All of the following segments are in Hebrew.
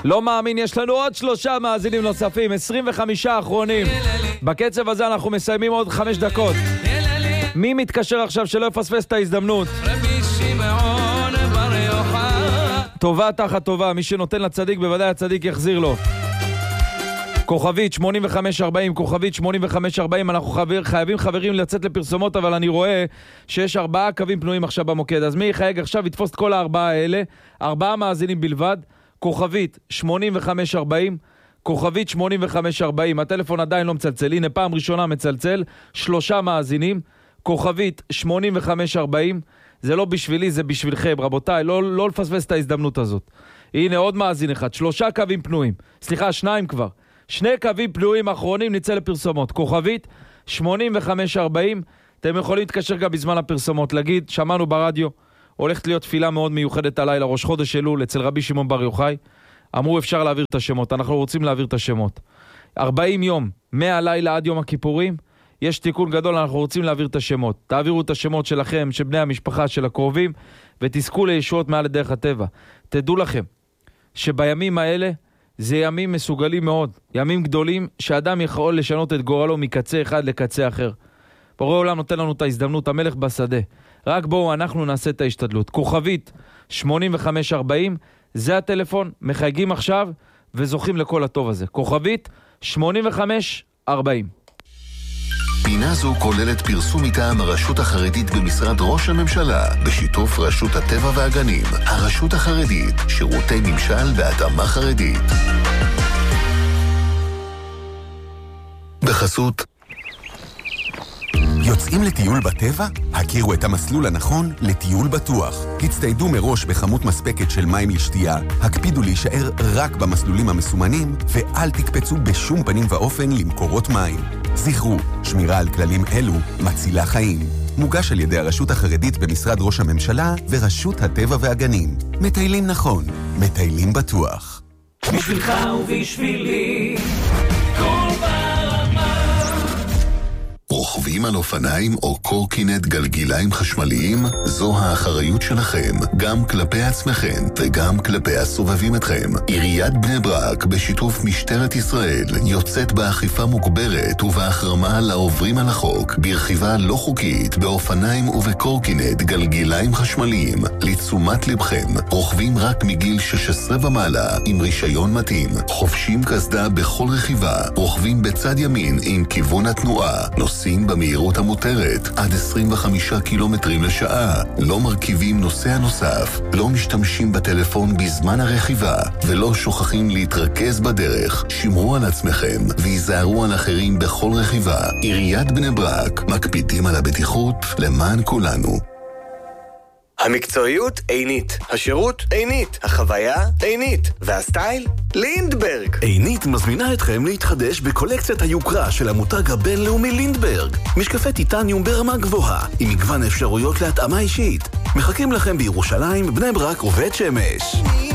לא מאמין, יש לנו עוד 3 מאזינים נוספים, 25 האחרונים. בקצב הזה אנחנו מסיימים עוד 5 דקות. מי מתקשר עכשיו שלא יפספס את ההזדמנות? טובה תחת טובה, מי שנותן לצדיק בוודאי הצדיק יחזיר לו. כוכבית 8540, כוכבית 8540, אנחנו חייבים חברים לצאת לפרסומות, אבל אני רואה שיש 4 קווים פנויים עכשיו במוקד, אז מי יחייג עכשיו יתפוס את כל 4 האלה, 4 מאזינים בלבד, כוכבית 8540, כוכבית 8540, הטלפון עדיין לא מצלצל, הנה פעם ראשונה מצלצל, 3 מאזינים, כוכבית 8540, זה לא בשבילי, זה בשבילכם, רבותיי, לא לפספס את ההזדמנות הזאת. הנה עוד מאזין אחד, 3 קווים פנויים, סליחה, 2 כבר. 2 קווים פנויים אחרונים, נצא לפרסומות. כוכבית 8540, אתם יכולים להתקשר גם בזמן הפרסומות, להגיד, שמענו ברדיו, הולכת להיות תפילה מאוד מיוחדת הלילה, ראש חודש אלול, אצל רבי שמעון בר יוחאי, אמרו אפשר להעביר את השמות, אנחנו רוצים להעביר את השמות. 40 יום, מהלילה עד יום הכיפורים, יש תיקון גדול, אנחנו רוצים להעביר את השמות. תעבירו את השמות שלכם, של בני המשפחה, של הקרובים, ותזכו לישועות מעל לדרך הטבע. תדעו לכם, שבימים האלה, זה ימים מסוגלים מאוד, ימים גדולים שאדם יכול לשנות את גורלו מקצה אחד לקצה אחר. בורא עולם נותן לנו את ההזדמנות, המלך בשדה. רק בואו אנחנו נעשה את ההשתדלות. כוכבית 8540, זה הטלפון, מחייגים עכשיו וזוכים לכל הטוב הזה. כוכבית 8540. פינה זו כוללת פרסום מטעם הרשות החרדית במשרד ראש הממשלה, בשיתוף רשות הטבע והגנים, הרשות החרדית, שירותי ממשל והתאמה חרדית. בחסות יוצאים לטיול בטבע? הכירו את המסלול הנכון לטיול בטוח. הצטיידו מראש בכמות מספקת של מים לשתייה, הקפידו להישאר רק במסלולים המסומנים, ואל תקפצו בשום פנים ואופן למקורות מים. זכרו, שמירה על כללים אלו מצילה חיים. מוגש על ידי הרשות החרדית במשרד ראש הממשלה ורשות הטבע והגנים. מטיילים נכון, מטיילים בטוח. בשבילך ובשבילי רוכבים על אופניים או קורקינט גלגיליים חשמליים, זו האחריות שלכם, גם כלפי עצמכם וגם כלפי הסובבים אתכם. עיריית בני ברק בשיתוף משטרת ישראל יוצאת באכיפה מוגברת ובהחרמה לעוברים על החוק ברכיבה לא חוקית באופניים ובקורקינט גלגיליים חשמליים. לתשומת לבכם, רוכבים רק מגיל 16 ומעלה עם רישיון מתאים, חובשים קסדה בכל רכיבה, רוכבים בצד ימין עם כיוון התנועה, נוסעים במהירות המותרת עד 25 קילומטרים לשעה, לא מרכיבים נוסע נוסף, לא משתמשים בטלפון בזמן הרכיבה ולא שוכחים להתרכז בדרך. שמרו על עצמכם ויזהרו על אחרים בכל רכיבה. עיריית בני ברק, מקפידים על הבטיחות למען כולנו. המקצועיות עינית, השירות עינית, החוויה עינית, והסטייל לינדברג. עינית מזמינה אתכם להתחדש בקולקציית היוקרה של המותג הבינלאומי לינדברג. משקפי טיטניום ברמה גבוהה, עם מגוון אפשרויות להתאמה אישית. מחכים לכם בירושלים, בני ברק ובית שמש.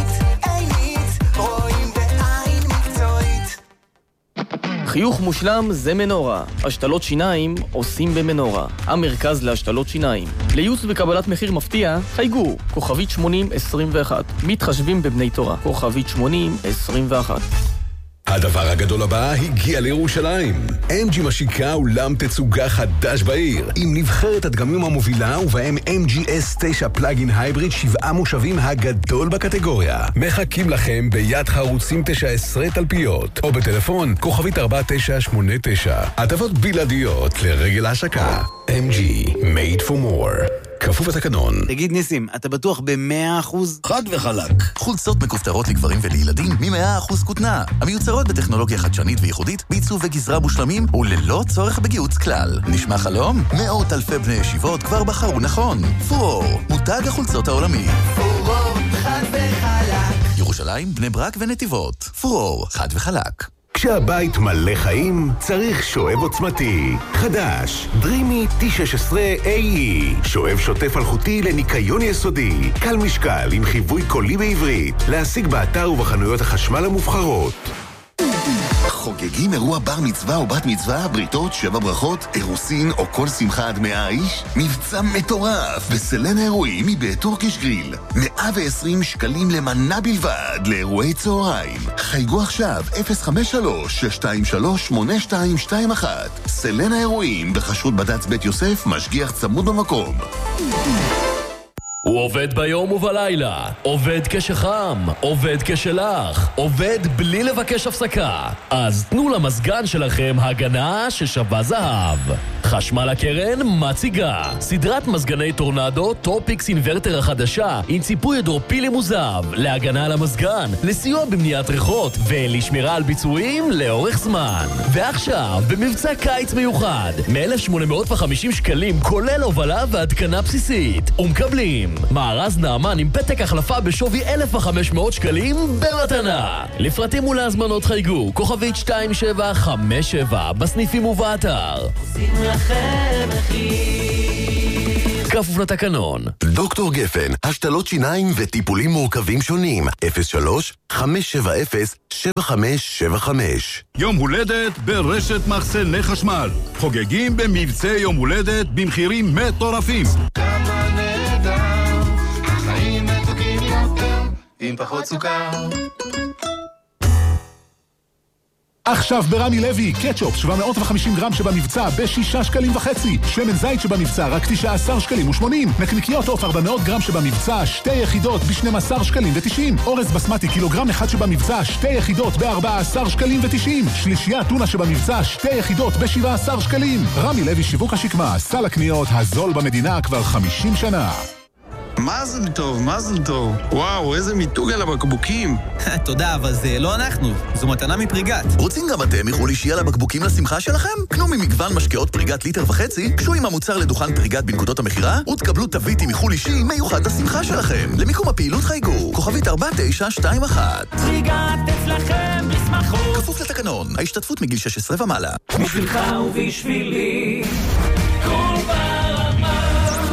חיוך מושלם זה מנורה. השתלות שיניים עושים במנורה. המרכז להשתלות שיניים. לייעוץ וקבלת מחיר מפתיע, חייגו. כוכבית 8021. מתחשבים בבני תורה. כוכבית 8021. הדבר הגדול הבא הגיע לירושלים. MG משיקה אולם תצוגה חדש בעיר, עם נבחרת הדגמים המובילה ובהם MG S9 פלאגין הייבריד 7 מושבים הגדול בקטגוריה. מחכים לכם ביד חרוצים 19 תלפיות, או בטלפון כוכבית 4989. הטבות בלעדיות לרגל ההשקה. MG, made for more. כפוף התקנון. תגיד ניסים, אתה בטוח ב100%? חד וחלק. חולצות מכופתרות לגברים ולילדים מ100% כותנה. המיוצרות בטכנולוגיה חדשנית וייחודית, בעיצוב וגזרה מושלמים וללא צורך בגיוץ כלל. נשמע חלום? מאות אלפי בני ישיבות כבר בחרו נכון. פורור, מותג החולצות העולמי. פורור, חד וחלק. ירושלים, בני ברק ונתיבות. פורור, חד וחלק. כשהבית מלא חיים, צריך שואב עוצמתי. חדש, דרימי T16AE. שואב שוטף אלחוטי לניקיון יסודי. קל משקל עם חיווי קולי בעברית. להשיג באתר ובחנויות החשמל המובחרות. חוגגים אירוע בר מצווה או בת מצווה, בריתות, 7 ברכות, אירוסין או כל שמחה עד 100 איש? מבצע מטורף בסלן האירועים מבית טורקיש גריל. 120 שקלים למנה בלבד לאירועי צהריים. חייגו עכשיו 053-623-8221. סלן האירועים בחשות בד"ץ בית יוסף, משגיח צמוד במקום. הוא עובד ביום ובלילה, עובד כשחם, עובד כשלח, עובד בלי לבקש הפסקה. אז תנו למזגן שלכם הגנה ששווה זהב. חשמל הקרן מציגה סדרת מזגני טורנדו טופיקס אינברטר החדשה עם ציפוי הידרופילי מוזב להגנה על המזגן, לסיוע במניעת ריחות ולשמירה על ביצועים לאורך זמן. ועכשיו במבצע קיץ מיוחד מ-1,850 שקלים כולל הובלה והתקנה בסיסית, ומקבלים מארז נאמן עם פתק החלפה בשווי 1,500 שקלים במתנה. לפרטים ולהזמנות חייגו כוכבית 2757 בסניפים ובאתר. עושים לכם מחיר. כפוף לתקנון. דוקטור גפן, השתלות שיניים וטיפולים מורכבים שונים. 03-570-7575. יום הולדת ברשת מחסני חשמל. חוגגים במבצע יום הולדת במחירים מטורפים. כמה נהדר, החיים מתוקים יותר, עם פחות סוכר. עכשיו ברמי לוי, קטשופ 750 גרם שבמבצע ב6.5 שקלים. שמן זית שבמבצע רק 19 שקלים ו80. נקניקיות עוף 400 גרם שבמבצע 2 יחידות ב12 שקלים ו90. אורז בסמטי קילוגרם אחד שבמבצע 2 יחידות ב14 שקלים ו90. שלישייה טונה שבמבצע 2 יחידות ב17 שקלים. רמי לוי שיווק השקמה, סל הקניות הזול במדינה כבר 50 שנה. מזל טוב, מזל טוב. וואו, איזה מיתוג על הבקבוקים. תודה, אבל זה לא אנחנו. זו מתנה מפריגת. רוצים גם אתם מחול אישי על הבקבוקים לשמחה שלכם? קנו ממגוון משקאות פריגת ליטר וחצי, קשו עם המוצר לדוכן פריגת בנקודות המחירה, ותקבלו תווית עם מחול אישי מיוחד לשמחה שלכם. למיקום הפעילות חייגו, כוכבית 4921. פריגת אצלכם בשמחות. כפוף לתקנון, ההשתתפות מגיל 16 ומעלה. בשבילך ובשבילי, כל ברמה.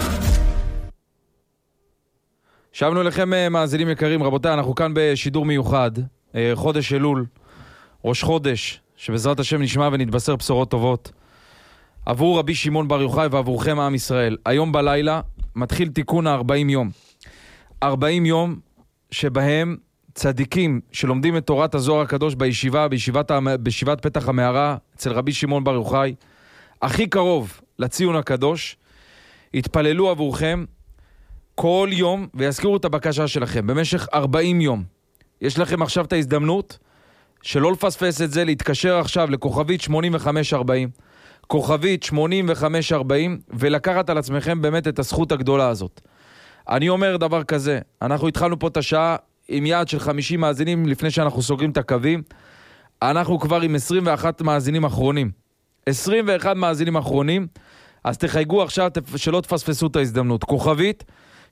שבנו לכם מאזינים יקרים, רבותיי, אנחנו כאן בשידור מיוחד, חודש אלול, ראש חודש, שבעזרת השם נשמע ונתבשר בשורות טובות. עבור רבי שמעון בר יוחאי ועבורכם עם ישראל. היום בלילה מתחיל תיקון 40 יום. 40 יום שבהם צדיקים שלומדים את תורת הזוהר הקדוש בישיבת פתח המערה אצל רבי שמעון בר יוחאי, הכי קרוב לציון הקדוש, התפללו עבורכם כל יום ויזכירו את הבקשה שלכם במשך 40 יום. יש לכם עכשיו את ההזדמנות שלא לפספס את זה, להתקשר עכשיו לכוכבית 8540, כוכבית 8540, ולקחת על עצמכם באמת את הזכות הגדולה הזאת. אני אומר דבר כזה, אנחנו התחלנו פה את השעה עם יעד של 50 מאזינים לפני שאנחנו סוגרים את הקווים, אנחנו כבר עם 21 מאזינים אחרונים. 21 מאזינים אחרונים, אז תחייגו עכשיו שלא תפספסו את ההזדמנות. כוכבית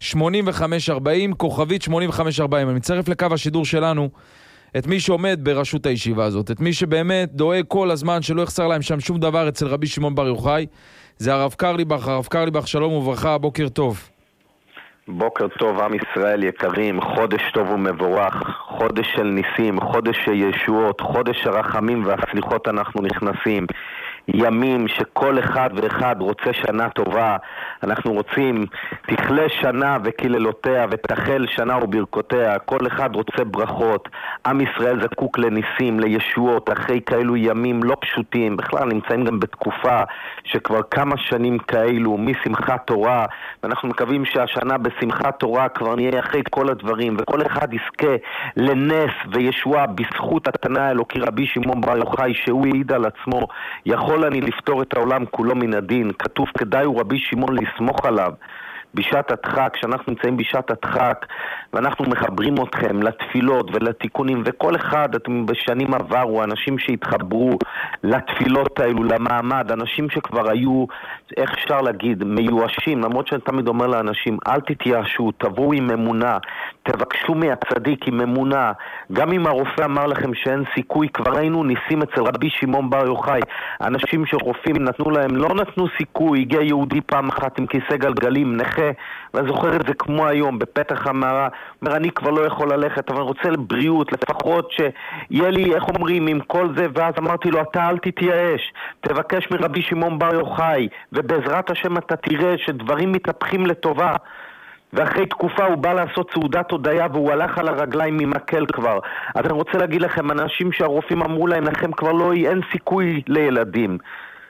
8540, כוכבית 8540. אני מצטרף לקו השידור שלנו את מי שעומד בראשות הישיבה הזאת, את מי שבאמת דואג כל הזמן שלא יחסר להם שם שום דבר אצל רבי שמעון בר יוחאי, זה הרב קרליבך. הרב קרליבך, שלום וברכה, בוקר טוב. בוקר טוב, עם ישראל יקרים, חודש טוב ומבורך, חודש של ניסים, חודש של ישועות, חודש הרחמים והסליחות אנחנו נכנסים. ימים שכל אחד ואחד רוצה שנה טובה. אנחנו רוצים תכלה שנה וקללותיה ותחל שנה וברכותיה. כל אחד רוצה ברכות. עם ישראל זקוק לניסים, לישועות, אחרי כאלו ימים לא פשוטים. בכלל נמצאים גם בתקופה שכבר כמה שנים כאלו משמחת תורה, ואנחנו מקווים שהשנה בשמחת תורה כבר נהיה אחרי כל הדברים, וכל אחד יזכה לנס וישועה בזכות התנא האלוקי רבי שמעון בר יוחאי, שהוא העיד על עצמו, יכול אני לפתור את העולם כולו מן הדין. כתוב כדאי הוא רבי שמעון לסמוך עליו. בשעת הדחק, כשאנחנו נמצאים בשעת הדחק ואנחנו מחברים אתכם לתפילות ולתיקונים, וכל אחד אתם בשנים עברו, אנשים שהתחברו לתפילות האלו, למעמד, אנשים שכבר היו, איך אפשר להגיד, מיואשים, למרות שאני תמיד אומר לאנשים, אל תתייאשו, תבואו עם אמונה, תבקשו מהצדיק עם אמונה. גם אם הרופא אמר לכם שאין סיכוי, כבר ראינו ניסים אצל רבי שמעון בר יוחאי. אנשים שרופאים נתנו להם, לא נתנו סיכוי. הגיע יהודי פעם אחת עם כיסא גלגלים, נכה נכה, ואני זוכר את זה כמו היום, בפתח המערה, אומר, אני כבר לא יכול ללכת, אבל אני רוצה לבריאות, לפחות שיהיה לי, איך אומרים, עם כל זה, ואז אמרתי לו, אתה אל תתייאש, תבקש מרבי שמעון בר יוחאי, ובעזרת השם אתה תראה שדברים מתהפכים לטובה. ואחרי תקופה הוא בא לעשות סעודת הודיה והוא הלך על הרגליים ממקל כבר. אז אני רוצה להגיד לכם, אנשים שהרופאים אמרו להם, לכם כבר לא, אין סיכוי לילדים.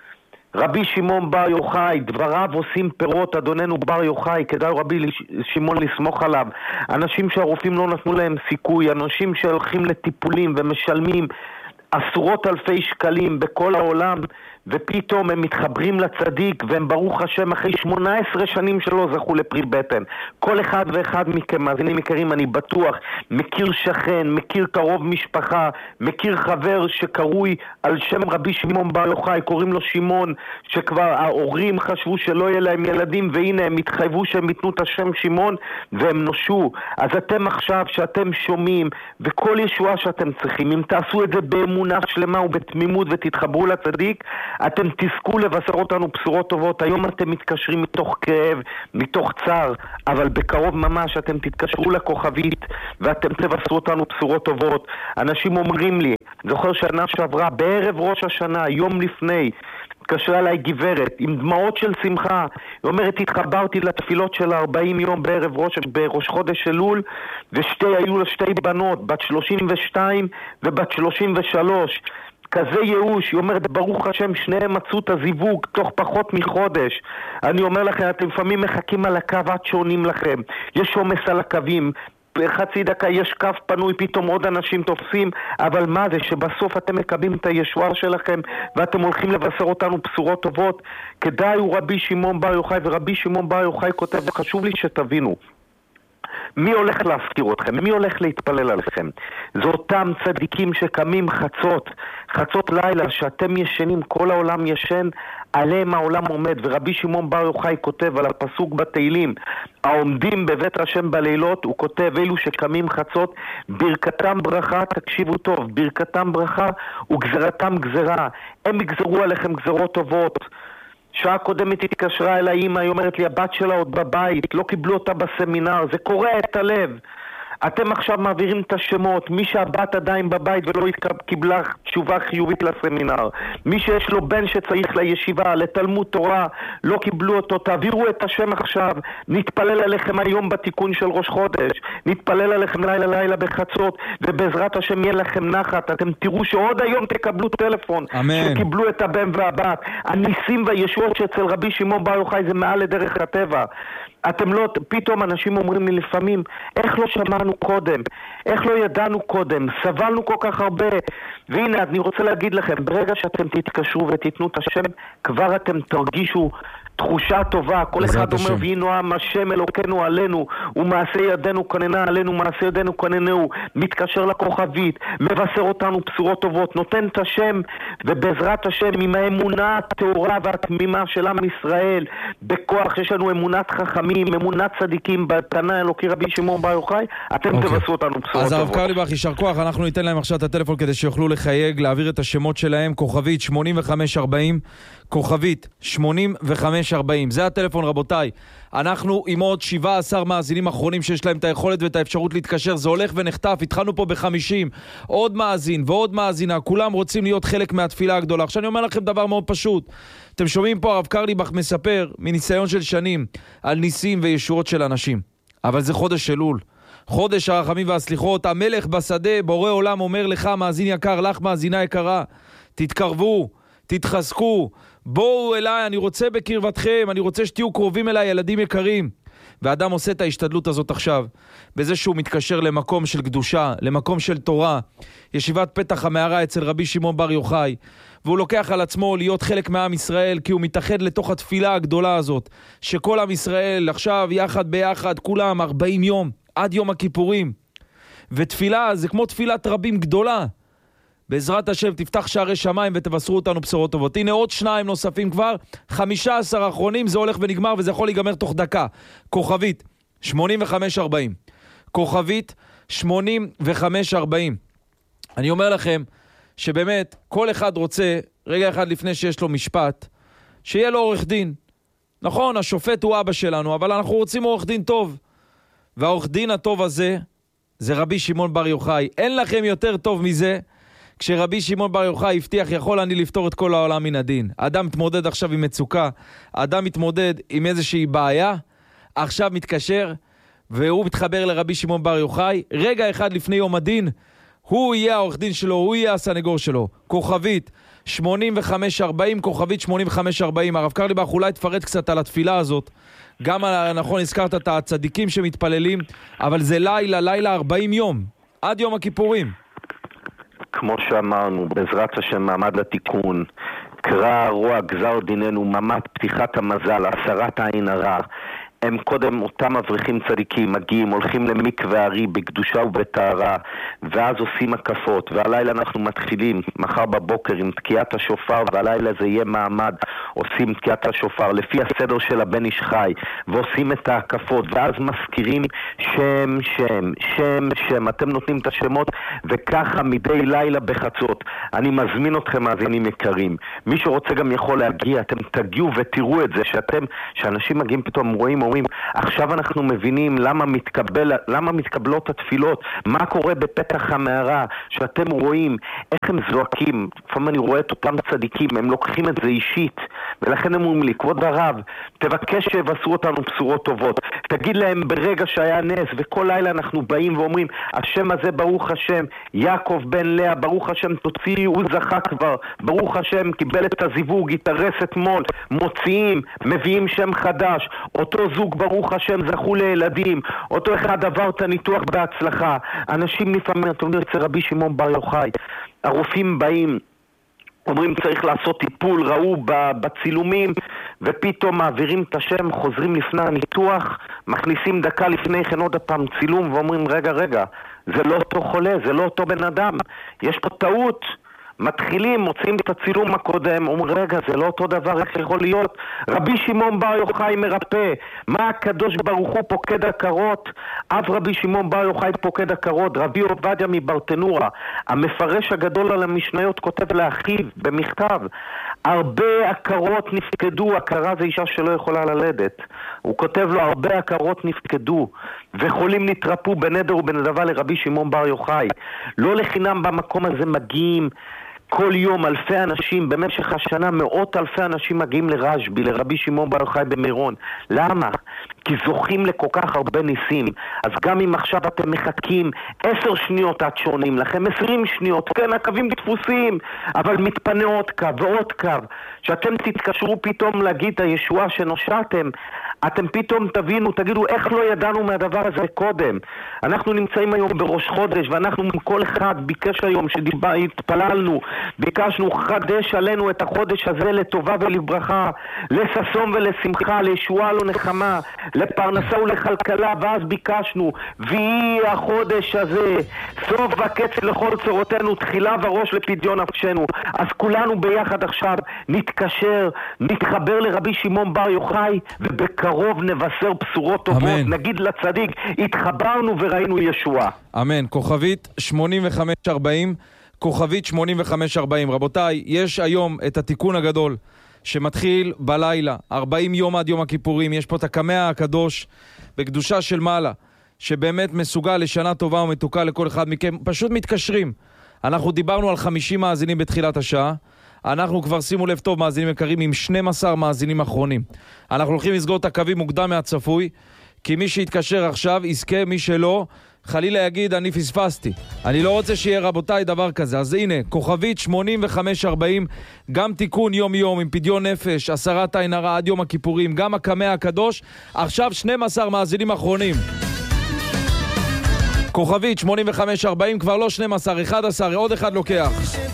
רבי שמעון בר יוחאי, דבריו עושים פירות, אדוננו בר יוחאי, כדאי רבי שמעון לסמוך עליו. אנשים שהרופאים לא נתנו להם סיכוי, אנשים שהולכים לטיפולים ומשלמים עשרות אלפי שקלים בכל העולם, ופתאום הם מתחברים לצדיק, והם ברוך השם אחרי 18 שנים שלא זכו לפרי בטן. כל אחד ואחד מכם, מאזינים יקרים, אני בטוח, מכיר שכן, מכיר קרוב משפחה, מכיר חבר שקרוי על שם רבי שמעון בר יוחאי, קוראים לו שמעון, שכבר ההורים חשבו שלא יהיה להם ילדים, והנה הם התחייבו שהם ייתנו את השם שמעון, והם נושו. אז אתם עכשיו, שאתם שומעים, וכל ישועה שאתם צריכים, אם תעשו את זה באמונה שלמה ובתמימות ותתחברו לצדיק, אתם תזכו לבשר אותנו בשורות טובות. היום אתם מתקשרים מתוך כאב, מתוך צער, אבל בקרוב ממש אתם תתקשרו לכוכבית ואתם תבשרו אותנו בשורות טובות. אנשים אומרים לי, זוכר שנה שעברה, בערב ראש השנה, יום לפני, התקשרה אליי גברת עם דמעות של שמחה. היא אומרת, התחברתי לתפילות של 40 יום בראש חודש אלול, היו לה שתי בנות, בת 32 ובת 33. כזה ייאוש. היא אומרת, ברוך השם, שניהם מצאו את הזיווג תוך פחות מחודש. אני אומר לכם, אתם לפעמים מחכים על הקו עד שעונים לכם. יש עומס על הקווים, בחצי דקה יש קו פנוי, פתאום עוד אנשים תופסים, אבל מה זה שבסוף אתם מקבלים את הישועה שלכם ואתם הולכים לבשר אותנו בשורות טובות. כדאי הוא רבי שמעון בר יוחאי, ורבי שמעון בר יוחאי כותב, וחשוב לי שתבינו, מי הולך להזכיר אתכם? מי הולך להתפלל עליכם? זה אותם צדיקים שקמים חצות לילה, שאתם ישנים, כל העולם ישן, עליהם העולם עומד. ורבי שמעון בר יוחאי כותב על הפסוק בתהילים, העומדים בבית השם בלילות, הוא כותב, אלו שקמים חצות, ברכתם ברכה, תקשיבו טוב, ברכתם ברכה וגזרתם גזרה. הם יגזרו עליכם גזרות טובות. שעה קודמת התקשרה אל האמא, היא אומרת לי, הבת שלה עוד בבית, לא קיבלו אותה בסמינר, זה קורע את הלב. אתם עכשיו מעבירים את השמות, מי שהבת עדיין בבית ולא קיבלה תשובה חיובית לסמינר, מי שיש לו בן שצריך לישיבה, לתלמוד תורה, לא קיבלו אותו, תעבירו את השם עכשיו. נתפלל עליכם היום בתיקון של ראש חודש, נתפלל עליכם לילה בחצות, ובעזרת השם יהיה לכם נחת. אתם תראו שעוד היום תקבלו טלפון, אמן. שקיבלו את הבן והבת. הניסים והישועות שאצל רבי שמעון בר יוחאי זה מעל לדרך הטבע. אתם לא, פתאום אנשים אומרים לי לפעמים, איך לא שמענו קודם? איך לא ידענו קודם? סבלנו כל כך הרבה. והנה, אני רוצה להגיד לכם, ברגע שאתם תתקשרו ותיתנו את השם, כבר אתם תרגישו תחושה טובה. כל אחד אומר, והיא נועם השם אלוקנו עלינו, ומעשה ידינו כננה עלינו, מעשה ידינו כננהו. מתקשר לכוכבית, מבשר אותנו בשורות טובות, נותן את השם, ובעזרת השם, עם האמונה התאורה והתמימה של עם ישראל, בכוח יש לנו אמונת חכמים, אמונת צדיקים, בתנא אלוקי רבי שמעון בר יוחאי, אתם תבשרו אותנו בשורות טובות. אז הרב קרליבך, יישר כוח, אנחנו ניתן להם עכשיו את הטלפון כדי שיוכלו לחייג, להעביר את השמות שלהם, כוכבית 8540, כוכבית 8540. זה הטלפון, רבותיי. אנחנו עם עוד 17 מאזינים אחרונים שיש להם את היכולת ואת האפשרות להתקשר. זה הולך ונחטף. התחלנו פה ב-50. עוד מאזין ועוד מאזינה. כולם רוצים להיות חלק מהתפילה הגדולה. עכשיו אני אומר לכם דבר מאוד פשוט. אתם שומעים פה הרב קרליבך מספר מניסיון של שנים על ניסים וישועות של אנשים. אבל זה חודש אלול. חודש הרחמים והסליחות. המלך בשדה, בורא עולם, אומר לך, מאזין יקר, לך מאזינה יקרה, תתקרבו, תתחזקו, בואו אליי, אני רוצה בקרבתכם, אני רוצה שתהיו קרובים אליי, ילדים יקרים. ואדם עושה את ההשתדלות הזאת עכשיו, בזה שהוא מתקשר למקום של קדושה, למקום של תורה, ישיבת פתח המערה אצל רבי שמעון בר יוחאי, והוא לוקח על עצמו להיות חלק מעם ישראל, כי הוא מתאחד לתוך התפילה הגדולה הזאת, שכל עם ישראל עכשיו יחד ביחד, כולם 40 יום, עד יום הכיפורים. ותפילה זה כמו תפילת רבים גדולה. בעזרת השם תפתח שערי שמיים ותבשרו אותנו בשורות טובות. הנה עוד 2 נוספים כבר, 15 אחרונים, זה הולך ונגמר וזה יכול להיגמר תוך דקה. כוכבית 8540, כוכבית 8540. אני אומר לכם שבאמת כל אחד רוצה, רגע אחד לפני שיש לו משפט, שיהיה לו עורך דין, נכון, השופט הוא אבא שלנו, אבל אנחנו רוצים עורך דין טוב. והעורך דין הטוב הזה, זה רבי שמעון בר יוחאי. אין לכם יותר טוב מזה, כשרבי שמעון בר יוחאי הבטיח, יכול אני לפתור את כל העולם מן הדין. אדם מתמודד עכשיו עם מצוקה, אדם מתמודד עם איזושהי בעיה, עכשיו מתקשר, והוא מתחבר לרבי שמעון בר יוחאי, רגע אחד לפני יום הדין, הוא יהיה העורך דין שלו, הוא יהיה הסנגור שלו. כוכבית 8540, כוכבית 8540. הרב קרליבך, אולי תפרט קצת על התפילה הזאת. גם, נכון, הזכרת את הצדיקים שמתפללים, אבל זה לילה 40 יום, עד יום הכיפורים. כמו שאמרנו, בעזרת השם מעמד לתיקון, קרא רוע גזר דיננו, ממד פתיחת המזל, הסרת העין הרע. הם קודם, אותם אברכים צדיקים מגיעים, הולכים למקווה הרי בקדושה ובטהרה, ואז עושים הקפות, והלילה אנחנו מתחילים מחר בבוקר עם תקיעת השופר, והלילה זה יהיה מעמד, עושים תקיעת השופר לפי הסדר של הבן איש חי, ועושים את ההקפות, ואז מזכירים שם, אתם נותנים את השמות, וככה מדי לילה בחצות. אני מזמין אתכם מאזינים יקרים, מי שרוצה גם יכול להגיע, אתם תגיעו ותראו את זה, שאנשים מגיעים פתאום רואים, אומרים, עכשיו אנחנו מבינים למה מתקבלות התפילות, מה קורה בפתח המערה, שאתם רואים איך הם זועקים. לפעמים אני רואה את אותם צדיקים, הם לוקחים את זה אישית, ולכן הם אומרים לי, כבוד הרב, תבקש שיבשרו אותנו בשורות טובות, תגיד להם ברגע שהיה נס, וכל לילה אנחנו באים ואומרים, השם הזה ברוך השם, יעקב בן לאה, ברוך השם תוציא, הוא זכה כבר, ברוך השם קיבל את הזיווג, התארס אתמול, מוציאים, מביאים שם חדש, אותו זוג ברוך השם זכו לילדים, אותו אחד עבר את הניתוח בהצלחה. אנשים לפעמים, אתם יודעים, אצל רבי שמעון בר יוחאי, הרופאים באים, אומרים צריך לעשות טיפול, ראו בצילומים, ופתאום מעבירים את השם, חוזרים לפני הניתוח, מכניסים דקה לפני כן עוד הפעם צילום, ואומרים רגע, זה לא אותו חולה, זה לא אותו בן אדם, יש פה טעות. מתחילים, מוצאים את הצילום הקודם, אומרים רגע, זה לא אותו דבר, איך יכול להיות? רבי שמעון בר יוחאי מרפא, מה הקדוש ברוך הוא פוקד הקרות? אב רבי שמעון בר יוחאי פוקד הקרות. רבי עובדיה מברטנורה, המפרש הגדול על המשניות, כותב לאחיו במכתב, הרבה הקרות נפקדו, הכרה זה אישה שלא יכולה ללדת, הוא כותב לו הרבה הקרות נפקדו, וחולים נתרפו בנדר ובנדבה לרבי שמעון בר יוחאי. לא לחינם במקום הזה מגיעים כל יום אלפי אנשים, במשך השנה מאות אלפי אנשים מגיעים לרשב"י, לרבי שמעון בר יוחאי במירון. למה? כי זוכים לכל כך הרבה ניסים. אז גם אם עכשיו אתם מחכים 10 שניות עד שעונים לכם, 20 שניות, כן, הקווים דפוסים, אבל מתפנה עוד קו ועוד קו. שאתם תתקשרו פתאום להגיד את הישועה שנושעתם, אתם פתאום תבינו, תגידו איך לא ידענו מהדבר הזה קודם. אנחנו נמצאים היום בראש חודש, ואנחנו כל אחד ביקש היום שהתפללנו, ביקשנו חדש עלינו את החודש הזה לטובה ולברכה, לששון ולשמחה, לישועה לא נחמה, לפרנסה ולכלכלה, ואז ביקשנו, ויהי החודש הזה סוף וקץ לכל צורותינו, תחילה וראש לפדיון נפשנו. אז כולנו ביחד עכשיו נתקשר, נתחבר לרבי שמעון בר יוחאי, ובקרוב נבשר בשורות טובות. אמן. נגיד לצדיק, התחברנו וראינו ישועה. אמן. כוכבית 8540, כוכבית 8540. רבותיי, יש היום את התיקון הגדול שמתחיל בלילה, 40 יום עד יום הכיפורים. יש פה את הקמע הקדוש בקדושה של מעלה, שבאמת מסוגל לשנה טובה ומתוקה לכל אחד מכם. פשוט מתקשרים. אנחנו דיברנו על 50 מאזינים בתחילת השעה, אנחנו כבר, שימו לב טוב, מאזינים יקרים, עם 12 מאזינים אחרונים. אנחנו הולכים לסגור את הקווים מוקדם מהצפוי, כי מי שיתקשר עכשיו יזכה, מי שלא חלילה יגיד אני פספסתי. אני לא רוצה שיהיה רבותיי דבר כזה. אז הנה, כוכבית 8540, גם תיקון יום יום עם פדיון נפש, הסרת עין הרע עד יום הכיפורים, גם הקמע הקדוש. עכשיו 12 מאזינים אחרונים. כוכבית 8540, כבר לא 12, 11, עוד אחד לוקח.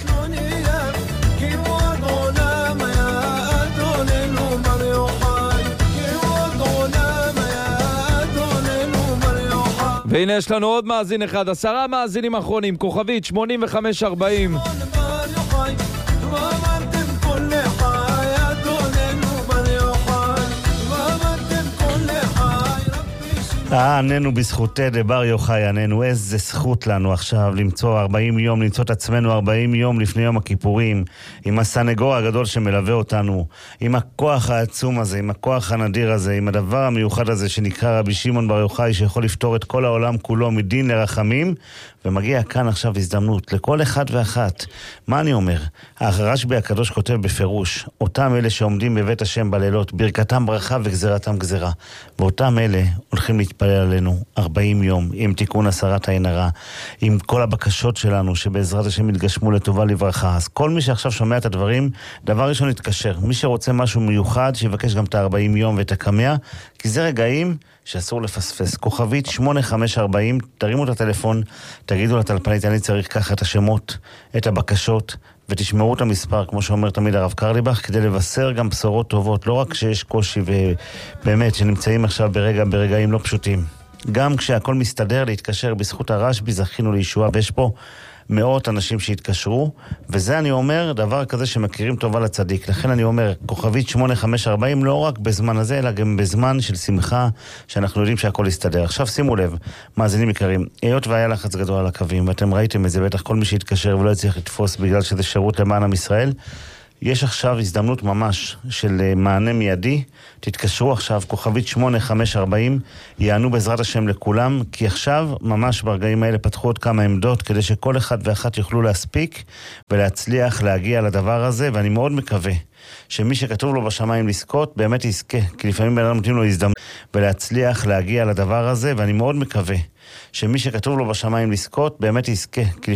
והנה יש לנו עוד מאזין אחד, 10 מאזינים אחרונים, כוכבית 8540. עננו בזכותי דבר יוחאי, עננו. איזה זכות לנו עכשיו למצוא 40 יום, למצוא את עצמנו 40 יום לפני יום הכיפורים, עם הסנגור הגדול שמלווה אותנו, עם הכוח העצום הזה, עם הכוח הנדיר הזה, עם הדבר המיוחד הזה שנקרא רבי שמעון בר יוחאי, שיכול לפתור את כל העולם כולו מדין לרחמים. ומגיע כאן עכשיו הזדמנות לכל אחד ואחת. מה אני אומר? הרשב"י הקדוש כותב בפירוש, אותם אלה שעומדים בבית השם בלילות, ברכתם ברכה וגזרתם גזרה. ואותם אלה הולכים להתפלל עלינו 40 יום, עם תיקון הסרת העין הרע, עם כל הבקשות שלנו שבעזרת השם יתגשמו לטובה לברכה. אז כל מי שעכשיו שומע את הדברים, דבר ראשון יתקשר. מי שרוצה משהו מיוחד, שיבקש גם את 40 יום ואת הקמע, כי זה רגעים שאסור לפספס. כוכבית 8540, תרימו את הטלפון, תגידו לטלפנית, אני צריך ככה את השמות, את הבקשות, ותשמרו את המספר, כמו שאומר תמיד הרב קרליבך, כדי לבשר גם בשורות טובות, לא רק שיש קושי ובאמת שנמצאים עכשיו ברגעים לא פשוטים. גם כשהכל מסתדר להתקשר בזכות הרשב"י, זכינו לישועה, ויש פה מאות אנשים שהתקשרו, וזה אני אומר, דבר כזה שמכירים טובה לצדיק. לכן אני אומר, כוכבית 8540, לא רק בזמן הזה, אלא גם בזמן של שמחה, שאנחנו יודעים שהכל יסתדר. עכשיו שימו לב, מאזינים יקרים, היות והיה לחץ גדול על הקווים, ואתם ראיתם את זה, בטח כל מי שהתקשר ולא יצליח לתפוס בגלל שזה שירות למען עם ישראל, יש עכשיו הזדמנות ממש של מענה מיידי. תתקשרו עכשיו, כוכבית 8540, יענו בעזרת השם לכולם, כי עכשיו ממש ברגעים האלה פתחו עוד כמה עמדות כדי שכל אחד ואחת יוכלו להספיק ולהצליח להגיע לדבר הזה, ואני מאוד מקווה שמי שכתוב לו בשמיים לזכות באמת יזכה, כי לפעמים בן אדם נותנים לו הזדמנות ולהצליח להגיע לדבר הזה, ואני מאוד מקווה שמי שכתוב לו בשמיים לזכות באמת יזכה, כי